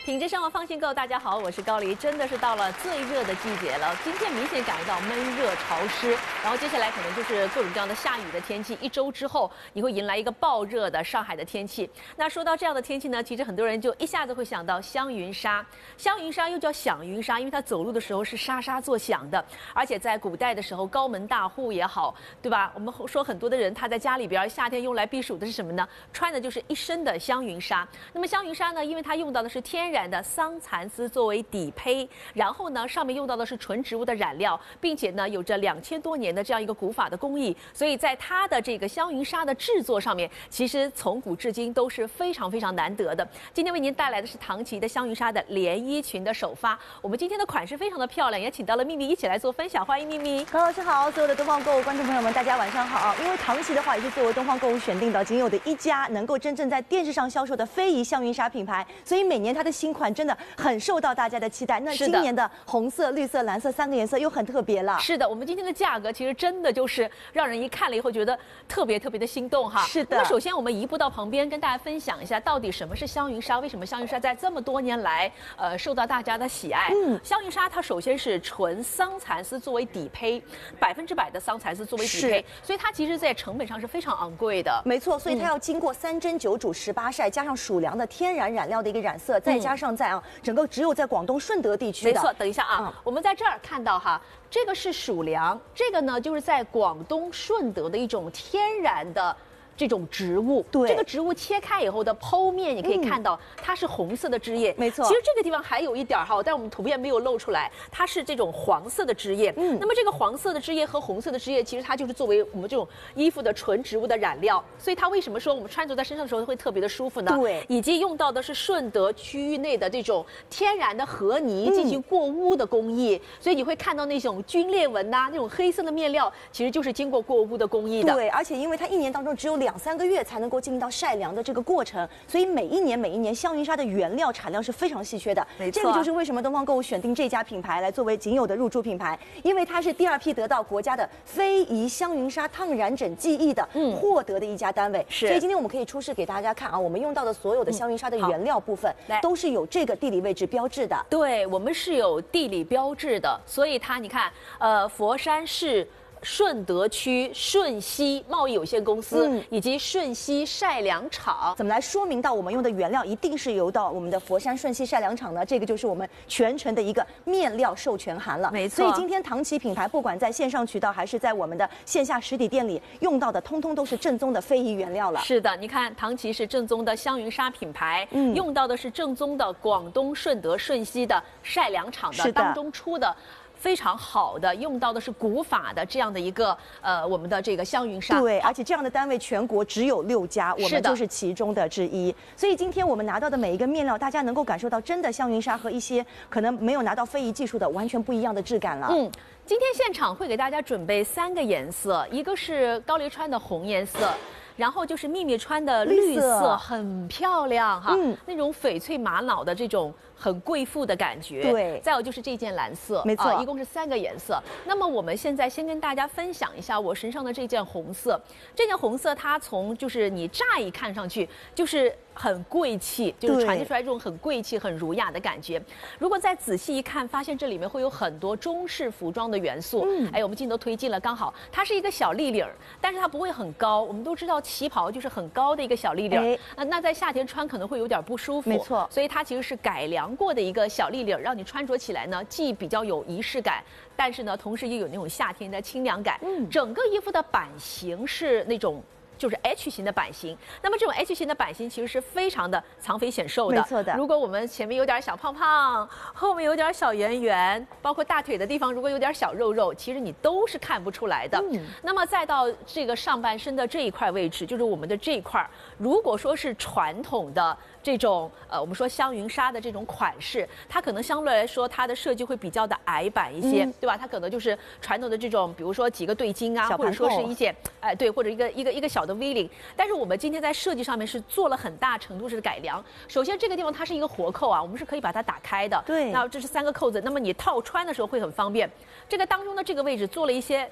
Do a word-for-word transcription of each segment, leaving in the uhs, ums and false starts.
品质生活放心购，大家好，我是高黎。真的是到了最热的季节了，今天明显感觉到闷热潮湿，然后接下来可能就是各种各样的下雨的天气。一周之后，你会迎来一个暴热的上海的天气。那说到这样的天气呢，其实很多人就一下子会想到香云纱。香云纱又叫响云纱，因为它走路的时候是沙沙作响的，而且在古代的时候，高门大户也好，对吧？我们说很多的人他在家里边夏天用来避暑的是什么呢？穿的就是一身的香云纱。那么香云纱呢，因为它用到的是天然的桑蚕丝作为底胚，然后呢上面用到的是纯植物的染料，并且呢有着两千多年的这样一个古法的工艺，所以在它的这个香云纱的制作上面，其实从古至今都是非常非常难得的。今天为您带来的是唐琦的香云纱的连衣裙的首发，我们今天的款式非常的漂亮，也请到了秘密一起来做分享，欢迎秘密。 高老师好，所有的东方购物观众朋友们，大家晚上好。因为唐琦的话也是作为东方购物选定的仅有的一家能够真正在电视上销售的非遗香云纱品牌，所以每年它的新款真的很受到大家的期待。那今年的红色、绿色、蓝色三个颜色又很特别了。 是的，我们今天的价格其实真的就是让人一看了以后觉得特别特别的心动哈。 是的。 那么首先我们移步到旁边，跟大家分享一下到底什么是香云纱，为什么香云纱在这么多年来呃受到大家的喜爱。嗯，香云纱它首先是纯桑蚕丝作为底胚，百分之百的桑蚕丝作为底胚，所以它其实在成本上是非常昂贵的。 没错，所以它要经过三蒸九煮十八晒，加上属良的天然染料的一个染色，再加上在啊整个只有在广东顺德地区的。 没错，等一下啊，嗯、我们在这儿看到哈，这个是属良，这个呢就是在广东顺德的一种天然的这种植物。 对， 这个植物切开以后的剖面，你可以看到它是红色的枝叶。 没错， 其实这个地方还有一点哈，但我们图片没有露出来，它是这种黄色的枝叶。嗯，那么这个黄色的枝叶和红色的枝叶，其实它就是作为我们这种衣服的纯植物的染料，所以它为什么说我们穿着在身上的时候会特别的舒服呢？ 对， 以及用到的是顺德区域内的这种天然的河泥进行过污的工艺，嗯、所以你会看到那种皲裂纹呐、啊，那种黑色的面料，其实就是经过过污的工艺的。 对，而且因为它一年当中只有两三个月才能够进行到晒凉的这个过程，所以每一年每一年香云纱的原料产量是非常稀缺的。 没错， 这个就是为什么东方购物选定这家品牌来作为仅有的入驻品牌，因为它是第二批得到国家的非遗香云纱烫染整技艺的嗯获得的一家单位。 是， 所以今天我们可以出示给大家看啊，我们用到的所有的香云纱的原料部分、嗯、都是有这个地理位置标志的。 对，我们是有地理标志的，所以它你看，呃，佛山市顺德区顺熙贸易有限公司、嗯、以及顺熙晒凉厂， 怎么来说明到我们用的原料一定是由到我们的佛山顺熙晒凉厂呢？这个就是我们全程的一个面料授权函了。 没错， 所以今天唐琦品牌不管在线上渠道还是在我们的线下实体店里用到的，通通都是正宗的非遗原料了。 是的，你看唐琦是正宗的香云纱品牌，嗯，用到的是正宗的广东顺德顺熙的晒凉厂的当中出的。非常好的，用到的是古法的这样的一个呃我们的这个香云纱。 对，而且这样的单位全国只有六家，我们就是其中的之一。所以今天我们拿到的每一个面料，大家能够感受到真的香云纱和一些可能没有拿到非遗技术的完全不一样的质感了。 嗯，今天现场会给大家准备三个颜色，一个是高黎穿的红颜色。然后就是秘密穿的绿色，绿色很漂亮哈，嗯，那种翡翠玛瑙的这种很贵妇的感觉。 对， 再有就是这件蓝色， 没错、 啊，一共是三个颜色。那么我们现在先跟大家分享一下我身上的这件红色。这件红色它从就是你乍一看上去就是很贵气，就是传递出来这种很贵气、很儒雅的感觉。如果再仔细一看，发现这里面会有很多中式服装的元素。嗯，哎，我们镜头推进了，刚好它是一个小立领儿，但是它不会很高。我们都知道旗袍就是很高的一个小立领儿，哎、呃，那在夏天穿可能会有点不舒服。 没错， 所以它其实是改良过的一个小立领儿，让你穿着起来呢，既比较有仪式感，但是呢，同时又有那种夏天的清凉感。嗯，整个衣服的版型是那种。就是 H 型的版型，那么这种 H 型的版型其实是非常的藏肥显瘦的。 没错的。 如果我们前面有点小胖胖，后面有点小圆圆，包括大腿的地方如果有点小肉肉，其实你都是看不出来的。嗯。那么再到这个上半身的这一块位置，就是我们的这一块，如果说是传统的这种呃，我们说香云纱的这种款式，它可能相对来说它的设计会比较的矮版一些，嗯、对吧？它可能就是传统的这种，比如说几个对襟啊，或者说是一件哎、呃、对，或者一个一个一个小的 V 领。但是我们今天在设计上面是做了很大程度是改良。首先这个地方它是一个活扣啊，我们是可以把它打开的。 对。 那这是三个扣子，那么你套穿的时候会很方便。这个当中的这个位置做了一些。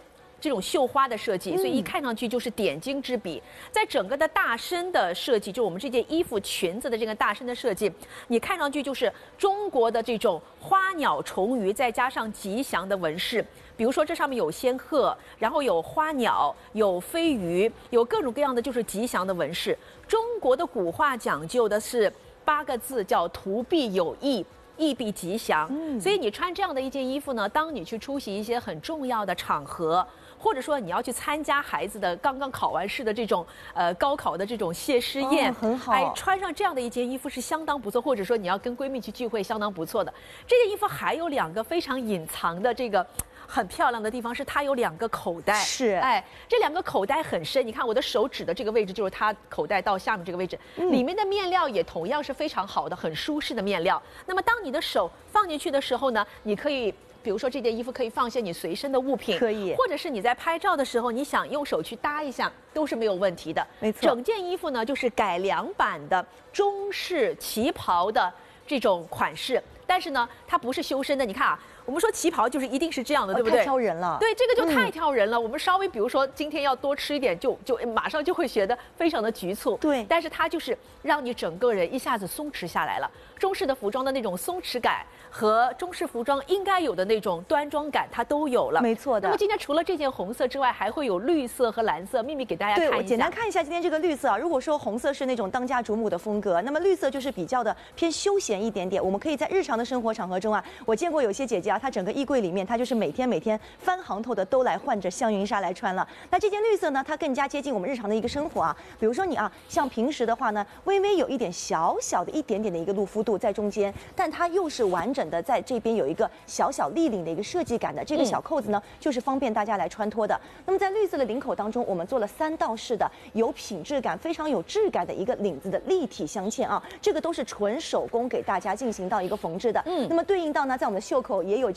这种绣花的设计，所以一看上去就是点睛之笔。在整个的大身的设计，就我们这件衣服裙子的这个大身的设计，你看上去就是中国的这种花鸟虫鱼，再加上吉祥的纹饰。比如说这上面有仙鹤，然后有花鸟，有飞鱼，有各种各样的就是吉祥的纹饰。中国的古画讲究的是八个字，叫图必有意。意必吉祥，嗯，所以你穿这样的一件衣服呢，当你去出席一些很重要的场合，或者说你要去参加孩子的刚刚考完试的这种呃高考的这种谢师宴， 哦，很好， 哎，穿上这样的一件衣服是相当不错，或者说你要跟闺蜜去聚会，相当不错的。这件衣服还有两个非常隐藏的这个很漂亮的地方，是它有两个口袋， 是， 哎，这两个口袋很深，你看我的手指的这个位置就是它口袋到下面这个位置，嗯，里面的面料也同样是非常好的，很舒适的面料。那么当你的手放进去的时候呢，你可以，比如说这件衣服可以放些你随身的物品， 可以， 或者是你在拍照的时候，你想用手去搭一下，都是没有问题的。 没错， 整件衣服呢就是改良版的中式旗袍的这种款式，但是呢，它不是修身的。你看啊，我们说旗袍就是一定是这样的， 哦， 对不对？ 太挑人了。 对，这个就太挑人了。嗯，我们稍微比如说今天要多吃一点，就就马上就会觉得非常的局促。 对， 但是它就是让你整个人一下子松弛下来了。中式的服装的那种松弛感和中式服装应该有的那种端庄感，它都有了。 没错的。 那么今天除了这件红色之外，还会有绿色和蓝色。秘密给大家看一下。 对，我简单看一下今天这个绿色啊。如果说红色是那种当家主母的风格，那么绿色就是比较的偏休闲一点点。我们可以在日常的生活场合中啊，我见过有些姐姐啊，她整个衣柜里面，她就是每天每天翻行头的都来换着香云纱来穿了。那这件绿色呢，它更加接近我们日常的一个生活啊。比如说你啊，像平时的话呢，微微有一点小小的一点点的一个露肤度在中间，但它又是完整的在这边有一个小小立领的一个设计感的。这个小扣子呢，就是方便大家来穿脱的。那么在绿色的领口当中，我们做了三道式的有品质感、非常有质感的一个领子的立体镶嵌啊，这个都是纯手工给大家进行到一个缝制的。嗯，那么对应到呢，在我们的袖口也有。